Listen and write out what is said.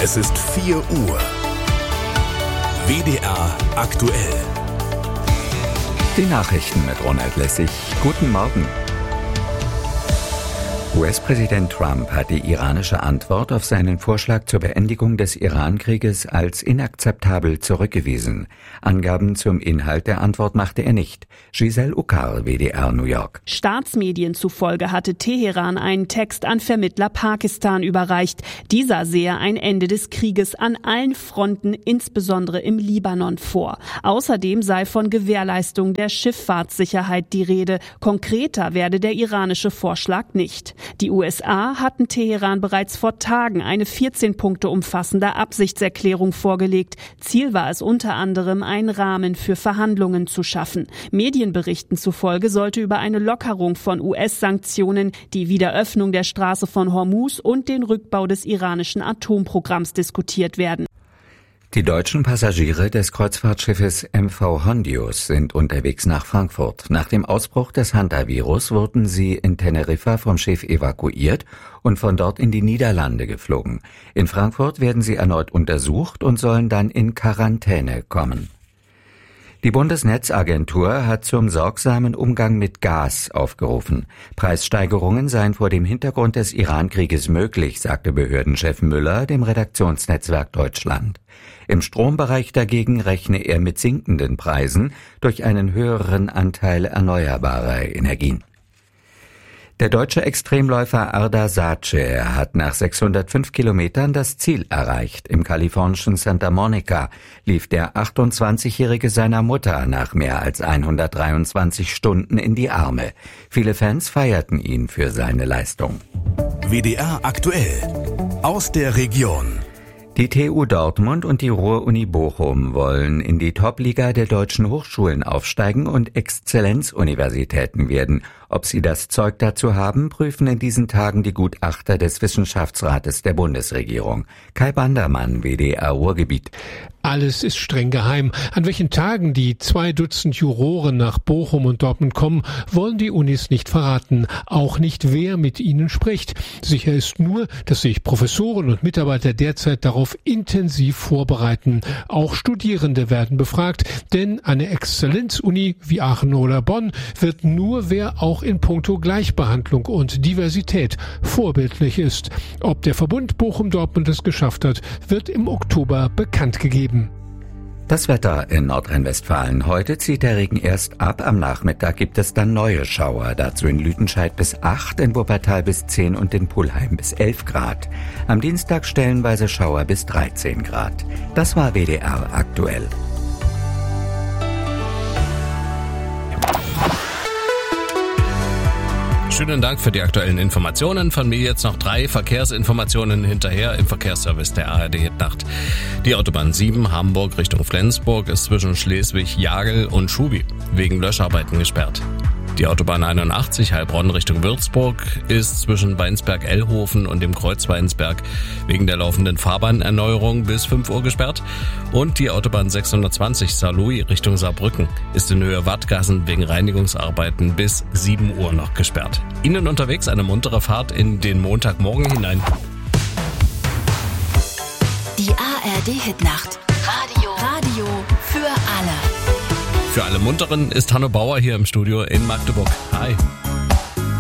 Es ist 4 Uhr. WDR aktuell. Die Nachrichten mit Ronald Lessig. Guten Morgen. US-Präsident Trump hat die iranische Antwort auf seinen Vorschlag zur Beendigung des Iran-Krieges als inakzeptabel zurückgewiesen. Angaben zum Inhalt der Antwort machte er nicht. Giselle Uckar, WDR New York. Staatsmedien zufolge hatte Teheran einen Text an Vermittler Pakistan überreicht. Dieser sehe ein Ende des Krieges an allen Fronten, insbesondere im Libanon, vor. Außerdem sei von Gewährleistung der Schifffahrtssicherheit die Rede. Konkreter werde der iranische Vorschlag nicht. Die USA hatten Teheran bereits vor Tagen eine 14 Punkte umfassende Absichtserklärung vorgelegt. Ziel war es unter anderem, einen Rahmen für Verhandlungen zu schaffen. Medienberichten zufolge sollte über eine Lockerung von US-Sanktionen, die Wiederöffnung der Straße von Hormuz und den Rückbau des iranischen Atomprogramms diskutiert werden. Die deutschen Passagiere des Kreuzfahrtschiffes MV Hondius sind unterwegs nach Frankfurt. Nach dem Ausbruch des Hantavirus wurden sie in Teneriffa vom Schiff evakuiert und von dort in die Niederlande geflogen. In Frankfurt werden sie erneut untersucht und sollen dann in Quarantäne kommen. Die Bundesnetzagentur hat zum sorgsamen Umgang mit Gas aufgerufen. Preissteigerungen seien vor dem Hintergrund des Iran-Krieges möglich, sagte Behördenchef Müller dem Redaktionsnetzwerk Deutschland. Im Strombereich dagegen rechne er mit sinkenden Preisen durch einen höheren Anteil erneuerbarer Energien. Der deutsche Extremläufer Arda Sacer hat nach 605 Kilometern das Ziel erreicht. Im kalifornischen Santa Monica lief der 28-Jährige seiner Mutter nach mehr als 123 Stunden in die Arme. Viele Fans feierten ihn für seine Leistung. WDR aktuell. Aus der Region. Die TU Dortmund und die Ruhr-Uni Bochum wollen in die Top-Liga der deutschen Hochschulen aufsteigen und Exzellenzuniversitäten werden. Ob sie das Zeug dazu haben, prüfen in diesen Tagen die Gutachter des Wissenschaftsrates der Bundesregierung. Kai Bandermann, WDR Ruhrgebiet. Alles ist streng geheim. An welchen Tagen die 2 Dutzend Juroren nach Bochum und Dortmund kommen, wollen die Unis nicht verraten. Auch nicht, wer mit ihnen spricht. Sicher ist nur, dass sich Professoren und Mitarbeiter derzeit darauf intensiv vorbereiten. Auch Studierende werden befragt, denn eine Exzellenzuni wie Aachen oder Bonn wird nur, wer auch in puncto Gleichbehandlung und Diversität vorbildlich ist. Ob der Verbund Bochum-Dortmund es geschafft hat, wird im Oktober bekannt gegeben. Das Wetter in Nordrhein-Westfalen. Heute zieht der Regen erst ab. Am Nachmittag gibt es dann neue Schauer. Dazu in Lüdenscheid bis 8, in Wuppertal bis 10 und in Pulheim bis 11 Grad. Am Dienstag stellenweise Schauer bis 13 Grad. Das war WDR aktuell. Schönen Dank für die aktuellen Informationen. Von mir jetzt noch 3 Verkehrsinformationen hinterher im Verkehrsservice der ARD-Nacht. Die Autobahn 7 Hamburg Richtung Flensburg ist zwischen Schleswig, Jagel und Schubi wegen Löscharbeiten gesperrt. Die Autobahn 81 Heilbronn Richtung Würzburg ist zwischen Weinsberg-Ellhofen und dem Kreuz Weinsberg wegen der laufenden Fahrbahnerneuerung bis 5 Uhr gesperrt. Und die Autobahn 620 Saarlouis Richtung Saarbrücken ist in Höhe Wattgassen wegen Reinigungsarbeiten bis 7 Uhr noch gesperrt. Ihnen unterwegs eine muntere Fahrt in den Montagmorgen hinein. Die ARD-Hitnacht. Radio für alle. Für alle Munteren ist Hanno Bauer hier im Studio in Magdeburg. Hi.